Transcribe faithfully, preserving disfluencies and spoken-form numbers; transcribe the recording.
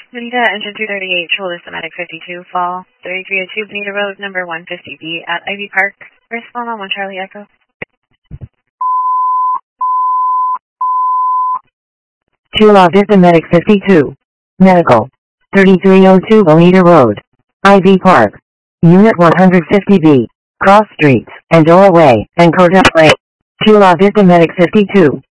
Anita, engine two thirty-eight, shoulder Semitic fifty-two, fall, thirty-three oh two Bonita Road, number one fifty B at Ivy Park. Respond on one Charlie Echo. Chula Vista Medic fifty-two. Medical. thirty-three oh two Bonita Road. Ivy Park. Unit one fifty B. Cross Streets, Andola Way, and Kodak Way. Chula Vista Medic fifty-two.